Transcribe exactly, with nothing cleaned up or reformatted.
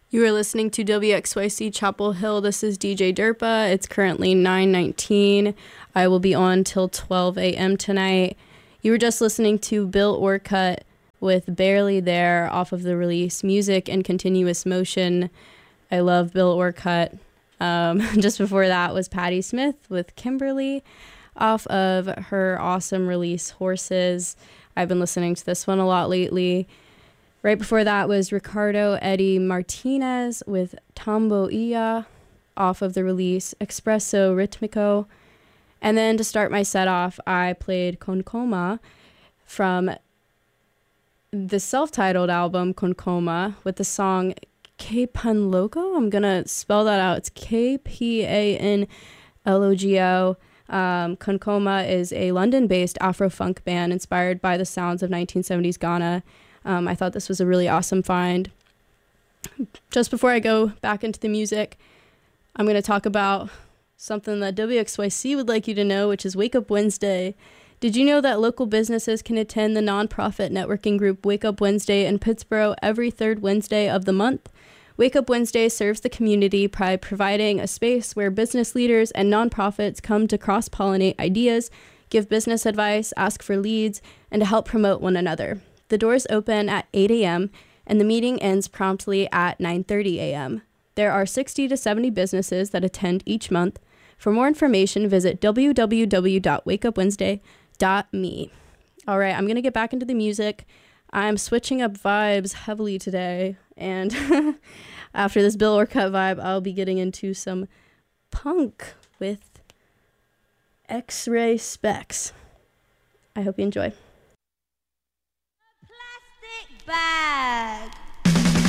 You are listening to W X Y C Chapel Hill. This is D J Derpa. It's currently nine nineteen. I will be on till twelve a.m. tonight. You were just listening to Bill Orcutt with Barely There off of the release Music and Continuous Motion. I love Bill Orcutt. Um, just before that was Patti Smith with Kimberly off of her awesome release Horses. I've been listening to this one a lot lately. Right before that was Ricardo Eddie Martinez with Tambo Ia off of the release Espresso Ritmico. And then to start my set off, I played Concoma from the self-titled album Concoma with the song K Pan Logo. I'm going to spell that out. It's K P A N L O G O. Um, Concoma is a London-based Afro-funk band inspired by the sounds of nineteen seventies Ghana. Um, I thought this was a really awesome find. Just before I go back into the music, I'm going to talk about something that W X Y C would like you to know, which is Wake Up Wednesday. Did you know that local businesses can attend the nonprofit networking group Wake Up Wednesday in Pittsboro every third Wednesday of the month? Wake Up Wednesday serves the community by providing a space where business leaders and nonprofits come to cross-pollinate ideas, give business advice, ask for leads, and to help promote one another. The doors open at eight a.m. and the meeting ends promptly at nine thirty a.m. There are sixty to seventy businesses that attend each month. For more information, visit w w w dot wake up wednesday dot me. All right, I'm going to get back into the music. I'm switching up vibes heavily today, and after this Bill Orcutt vibe, I'll be getting into some punk with X-Ray Specs. I hope you enjoy. Bag.